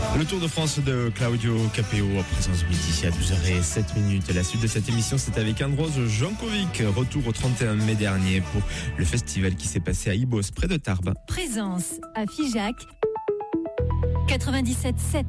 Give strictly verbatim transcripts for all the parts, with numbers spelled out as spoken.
Le Tour de France de Claudio Capéo en présence midi à douze heures zéro sept. La suite de cette émission, c'est avec Andros Jankovic. Retour au trente et un mai dernier pour le festival qui s'est passé à Ibos, près de Tarbes. Présence à Figeac quatre-vingt-dix-sept sept.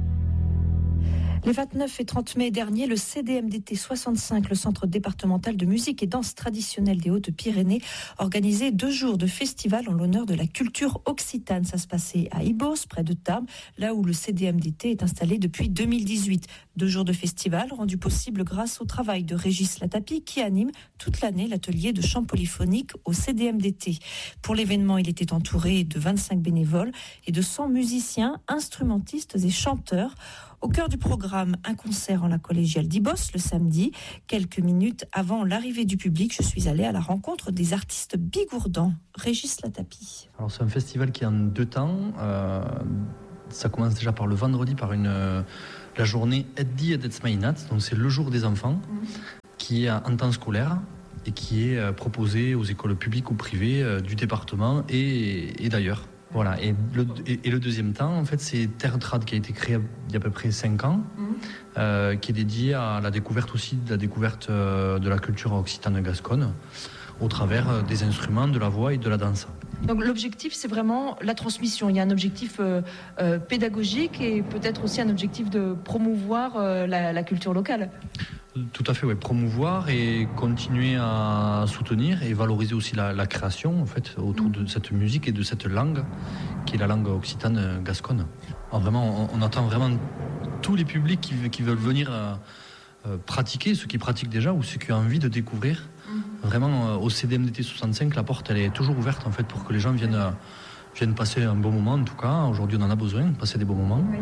Les vingt-neuf et trente mai dernier, le C D M D T soixante-cinq, le Centre départemental de musique et danse traditionnelle des Hautes-Pyrénées, organisait deux jours de festival en l'honneur de la culture occitane. Ça se passait à Ibos, près de Tarbes, là où le C D M D T est installé depuis deux mille dix-huit. Deux jours de festival rendus possibles grâce au travail de Régis Latapi qui anime toute l'année l'atelier de chant polyphonique au C D M D T. Pour l'événement, il était entouré de vingt-cinq bénévoles et de cent musiciens, instrumentistes et chanteurs. Au cœur du programme, un concert en la collégiale d'Ibos le samedi. Quelques minutes avant l'arrivée du public, je suis allée à la rencontre des artistes bigourdans. Régis Latapi. Alors c'est un festival qui est en deux temps. Euh, ça commence déjà par le vendredi par une, euh, la journée Eddi et Detsmainat. Donc c'est le jour des enfants, mmh. qui est en temps scolaire et qui est euh, proposé aux écoles publiques ou privées euh, du département et, et d'ailleurs. Voilà, et le, et, et le deuxième temps, en fait, c'est Terre Trad qui a été créé il y a à peu près cinq ans, mmh. euh, qui est dédié à la découverte aussi, de la découverte euh, de la culture occitane gasconne, au travers euh, des instruments, de la voix et de la danse. Donc l'objectif, c'est vraiment la transmission. Il y a un objectif euh, euh, pédagogique et peut-être aussi un objectif de promouvoir euh, la, la culture locale. Tout à fait, oui. Promouvoir et continuer à soutenir et valoriser aussi la, la création en fait, autour de cette musique et de cette langue qui est la langue occitane gasconne. Alors, vraiment, on, on attend vraiment tous les publics qui, qui veulent venir euh, euh, pratiquer, ceux qui pratiquent déjà ou ceux qui ont envie de découvrir. Mm-hmm. Vraiment, euh, au C D M D T soixante-cinq, la porte elle est toujours ouverte en fait, pour que les gens viennent... Euh, viennent passer un bon moment en tout cas. Aujourd'hui, on en a besoin, passer des bons moments. Oui.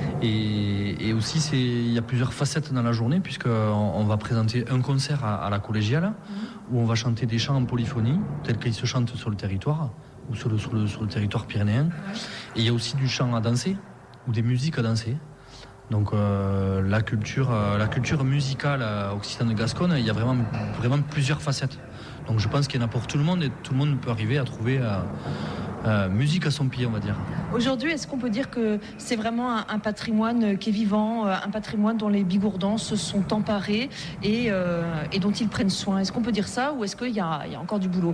Et, et aussi, c'est, il y a plusieurs facettes dans la journée puisqu'on on va présenter un concert à, à la collégiale mmh. où on va chanter des chants en polyphonie tels qu'ils se chantent sur le territoire ou sur le, sur le, sur le territoire pyrénéen. Ouais. Et il y a aussi du chant à danser ou des musiques à danser. Donc euh, la culture, euh, la culture musicale euh, occitane gasconne, il y a vraiment, vraiment plusieurs facettes. Donc je pense qu'il y en a pour tout le monde et tout le monde peut arriver à trouver euh, euh, musique à son pied, on va dire. Aujourd'hui, est-ce qu'on peut dire que c'est vraiment un, un patrimoine qui est vivant, un patrimoine dont les bigourdans se sont emparés et, euh, et dont ils prennent soin? Est-ce qu'on peut dire ça ou est-ce qu'il y a, il y a encore du boulot?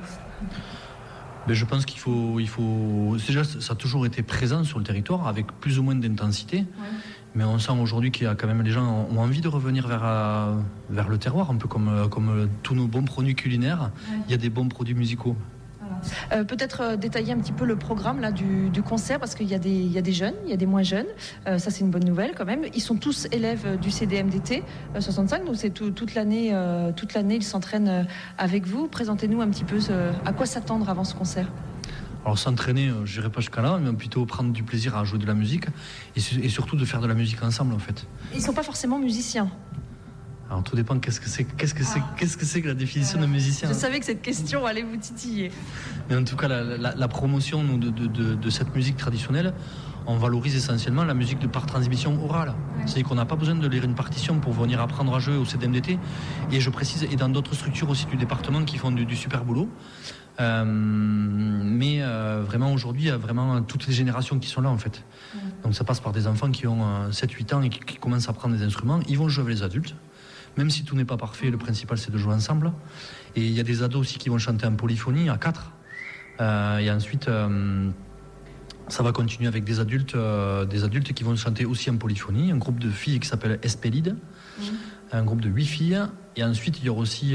Mais je pense qu'il faut, il faut... Déjà, ça a toujours été présent sur le territoire avec plus ou moins d'intensité. Ouais. Mais on sent aujourd'hui qu'il y a quand même les gens ont envie de revenir vers, euh, vers le terroir, un peu comme, comme tous nos bons produits culinaires. Ouais. Il y a des bons produits musicaux. Euh, peut-être euh, détailler un petit peu le programme là, du, du concert parce qu'il y a, des, il y a des jeunes, il y a des moins jeunes. Euh, ça, c'est une bonne nouvelle quand même. Ils sont tous élèves du C D M D T euh, soixante-cinq, donc c'est tout, toute l'année, euh, toute l'année ils s'entraînent euh, avec vous. Présentez-nous un petit peu ce, à quoi s'attendre avant ce concert. Alors s'entraîner, euh, je n'irai pas jusqu'à là, mais plutôt prendre du plaisir à jouer de la musique et, et surtout de faire de la musique ensemble en fait. Ils ne sont pas forcément musiciens. Alors tout dépend qu'est-ce que c'est, qu'est-ce que c'est, ah. qu'est-ce que c'est que la définition euh, de musicien. Je savais que cette question allait vous titiller. Mais en tout cas, la, la, la promotion de, de, de, de cette musique traditionnelle, on valorise essentiellement la musique de par transmission orale. Ouais. C'est-à-dire qu'on n'a pas besoin de lire une partition pour venir apprendre à jouer au C D M D T. Et je précise, et dans d'autres structures aussi du département qui font du, du super boulot. Euh, mais euh, vraiment aujourd'hui, il y a vraiment toutes les générations qui sont là en fait. Ouais. Donc ça passe par des enfants qui ont euh, sept huit ans et qui, qui commencent à apprendre des instruments. Ils vont jouer avec les adultes. Même si tout n'est pas parfait, le principal c'est de jouer ensemble. Et il y a des ados aussi qui vont chanter en polyphonie à quatre. Euh, et ensuite, euh, ça va continuer avec des adultes, euh, des adultes qui vont chanter aussi en polyphonie. Un groupe de filles qui s'appelle Espélide, mmh. un groupe de huit filles. Et ensuite, il y aura aussi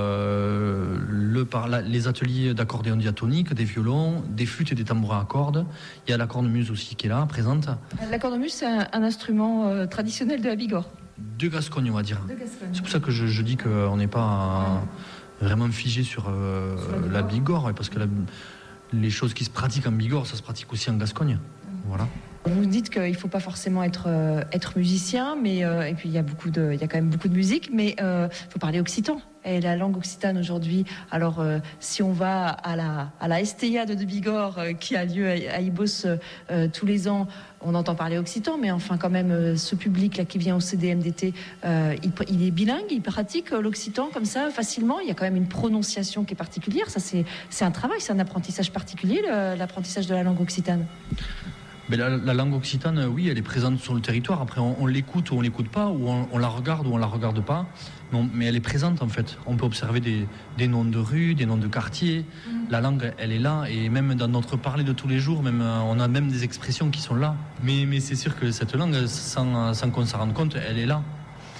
euh, le, par la, les ateliers d'accordéon diatonique, des violons, des flûtes et des tambourins à cordes. Il y a la cornemuse aussi qui est là, présente. La cornemuse, c'est un, un instrument euh, traditionnel de la Bigorre. De Gascogne, on va dire. De Gascogne. C'est pour ça que je, je dis qu'on n'est pas ouais. vraiment figé sur, euh, sur la Bigorre, parce que la, les choses qui se pratiquent en Bigorre, ça se pratique aussi en Gascogne. Ouais. Voilà. Vous dites qu'il ne faut pas forcément être, euh, être musicien, mais euh, et puis il y a beaucoup de, il y a quand même beaucoup de musique, mais il euh, faut parler occitan. Et la langue occitane aujourd'hui, alors euh, si on va à la, à la Estéiade de Bigorre euh, qui a lieu à, à Ibos euh, tous les ans, on entend parler occitan, mais enfin quand même euh, ce public là qui vient au C D M D T, euh, il, il est bilingue, il pratique euh, l'occitan comme ça facilement. Il y a quand même une prononciation qui est particulière. Ça c'est, c'est un travail, c'est un apprentissage particulier, le, l'apprentissage de la langue occitane. Mais la, la langue occitane, oui, elle est présente sur le territoire. Après, on, on l'écoute ou on l'écoute pas, ou on, on la regarde ou on la regarde pas. Mais, on, mais elle est présente en fait. On peut observer des, des noms de rues, des noms de quartiers. Mmh. La langue, elle est là, et même dans notre parler de tous les jours, même on a même des expressions qui sont là. Mais, mais c'est sûr que cette langue, sans, sans qu'on s'en rende compte, elle est là.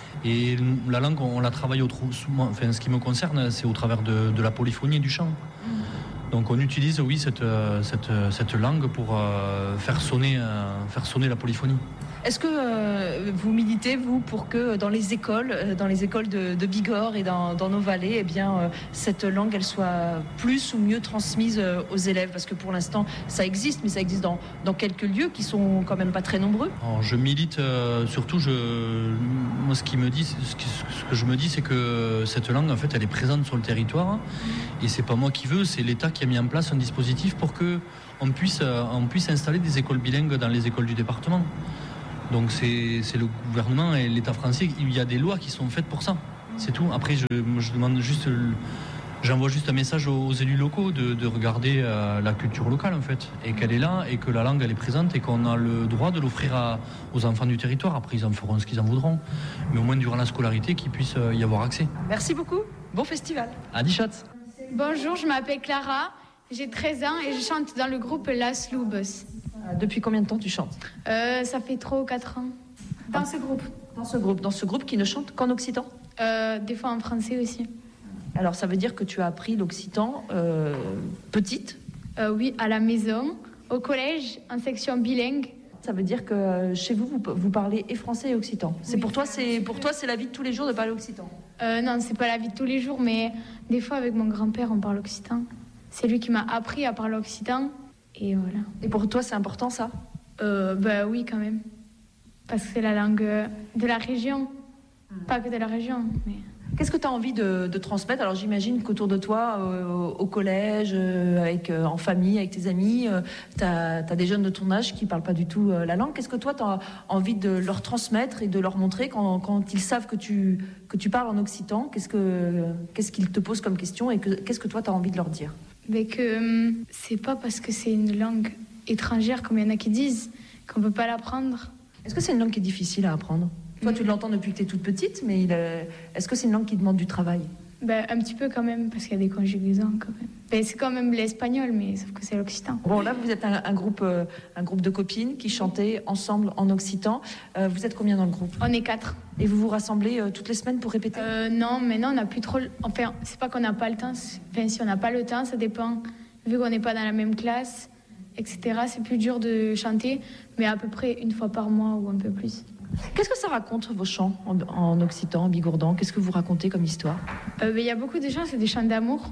Et la langue, on, on la travaille au souvent. Enfin, ce qui me concerne, c'est au travers de, de la polyphonie et du chant. Mmh. Donc on utilise, oui, cette, cette, cette langue pour euh, faire, sonner, euh, faire sonner la polyphonie. Est-ce que euh, vous militez, vous, pour que dans les écoles, dans les écoles de, de Bigorre et dans, dans nos vallées, eh bien, euh, cette langue, elle soit plus ou mieux transmise euh, aux élèves? Parce que pour l'instant, ça existe, mais ça existe dans, dans quelques lieux qui sont quand même pas très nombreux. Alors, je milite, euh, surtout, je, moi, ce, qui me dit, ce, qui, ce que je me dis, c'est que cette langue, en fait, elle est présente sur le territoire. Et c'est pas moi qui veux, c'est l'État qui a mis en place un dispositif pour que on puisse, on puisse installer des écoles bilingues dans les écoles du département. Donc c'est, c'est le gouvernement et l'État français, il y a des lois qui sont faites pour ça. C'est tout. Après, je, je demande juste, j'envoie juste un message aux élus locaux de, de regarder euh, la culture locale en fait, et qu'elle est là, et que la langue elle est présente, et qu'on a le droit de l'offrir à, aux enfants du territoire. Après, ils en feront ce qu'ils en voudront, mais au moins durant la scolarité, qu'ils puissent y avoir accès. Merci beaucoup. Bon festival. À Dichat. Bonjour, je m'appelle Clara, j'ai treize ans et je chante dans le groupe Las Lubes. Depuis combien de temps tu chantes? euh, Ça fait trois ou quatre ans. Dans ah. ce groupe. Dans ce groupe, dans ce groupe qui ne chante qu'en occitan? euh, Des fois en français aussi. Alors ça veut dire que tu as appris l'occitan euh, petite? euh, Oui, à la maison, au collège, en section bilingue. Ça veut dire que chez vous, vous, vous parlez et français et occitan. C'est oui, pour toi, c'est pour toi, c'est la vie de tous les jours de parler occitan. euh, Non, c'est pas la vie de tous les jours, mais des fois avec mon grand-père, on parle occitan. C'est lui qui m'a appris à parler occitan, et voilà. Et pour toi, c'est important ça? euh, Bah oui, quand même, parce que c'est la langue de la région, pas que de la région, mais. Qu'est-ce que tu as envie de, de transmettre? Alors j'imagine qu'autour de toi, euh, au collège, euh, avec, euh, en famille, avec tes amis, euh, tu as des jeunes de ton âge qui ne parlent pas du tout euh, la langue. Qu'est-ce que toi, tu as envie de leur transmettre et de leur montrer quand, quand ils savent que tu, que tu parles en occitan? Qu'est-ce que, qu'est-ce qu'ils te posent comme question, et que, qu'est-ce que toi, tu as envie de leur dire? Mais que euh, c'est pas parce que c'est une langue étrangère, comme il y en a qui disent, qu'on ne peut pas l'apprendre. Est-ce que c'est une langue qui est difficile à apprendre? Toi, tu l'entends depuis que tu es toute petite, mais il, euh, est-ce que c'est une langue qui demande du travail? Ben, un petit peu quand même, parce qu'il y a des conjugaisons quand même. Ben, c'est quand même l'espagnol, mais sauf que c'est l'occitan. Bon, là, vous êtes un, un, groupe, euh, un groupe de copines qui chantaient ensemble en occitan. Euh, vous êtes combien dans le groupe? On est quatre. Et vous vous rassemblez euh, toutes les semaines pour répéter? euh, Non, mais non, on n'a plus trop... Enfin, c'est pas qu'on n'a pas le temps. Enfin, si on n'a pas le temps, ça dépend. Vu qu'on n'est pas dans la même classe, et cetera, c'est plus dur de chanter, mais à peu près une fois par mois ou un peu plus. Qu'est-ce que ça raconte, vos chants en, en occitan, en bigourdan? Qu'est-ce que vous racontez comme histoire? Il euh, y a beaucoup de chants, c'est des chants d'amour,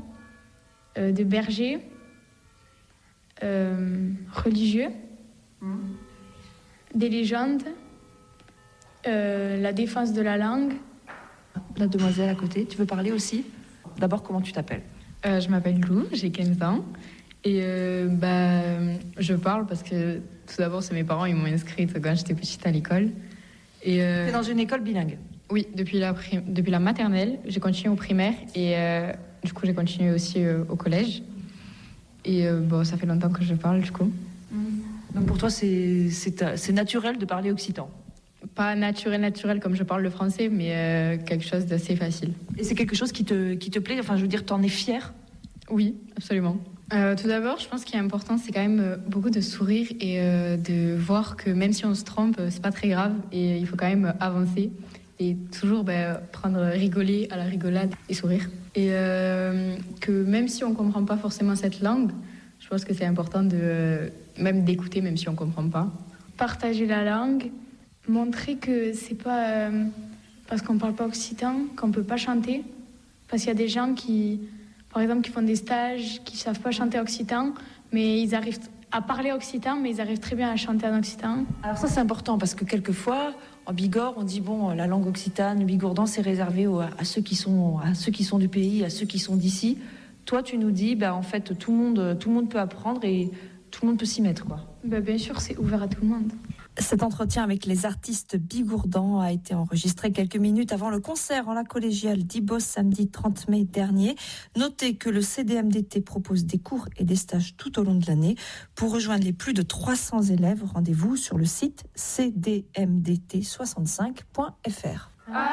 euh, de bergers, euh, religieux, mmh. des légendes, euh, la défense de la langue. La demoiselle à côté, tu veux parler aussi? D'abord, comment tu t'appelles? euh, Je m'appelle Lou, j'ai quinze ans. Et euh, bah, je parle parce que tout d'abord, c'est mes parents, ils m'ont inscrite quand j'étais petite à l'école. Et euh... T'es dans une école bilingue? Oui, depuis la, prim... depuis la maternelle, j'ai continué au primaire et euh, du coup j'ai continué aussi euh, au collège. Et euh, bon, ça fait longtemps que je parle du coup. Mmh. Donc pour toi c'est, c'est, c'est naturel de parler occitan? Pas naturel, naturel comme je parle le français, mais euh, quelque chose d'assez facile. Et c'est quelque chose qui te, qui te plaît? Enfin je veux dire, t'en es fière? Oui, absolument. Euh, tout d'abord, je pense qu'il est important, c'est quand même euh, beaucoup de sourire et euh, de voir que même si on se trompe, euh, c'est pas très grave et il faut quand même avancer et toujours bah, prendre, rigoler à la rigolade et sourire. Et euh, que même si on comprend pas forcément cette langue, je pense que c'est important de euh, même d'écouter même si on comprend pas. Partager la langue, montrer que c'est pas euh, parce qu'on parle pas occitan qu'on peut pas chanter, parce qu'il y a des gens qui par exemple, qui font des stages, qui ne savent pas chanter occitan, mais ils arrivent à parler occitan, mais ils arrivent très bien à chanter en occitan. Alors ça, c'est important, parce que quelquefois, en Bigorre, on dit, bon, la langue occitane, le bigourdan, c'est réservé aux, à, ceux qui sont, à ceux qui sont du pays, à ceux qui sont d'ici. Toi, tu nous dis, bah, en fait, tout le monde, tout le monde peut apprendre et tout le monde peut s'y mettre, quoi. Bah, bien sûr, c'est ouvert à tout le monde. Cet entretien avec les artistes bigourdans a été enregistré quelques minutes avant le concert en la collégiale d'Ibos samedi trente mai dernier. Notez que le C D M D T propose des cours et des stages tout au long de l'année. Pour rejoindre les plus de trois cents élèves, rendez-vous sur le site c d m d t soixante-cinq point f r.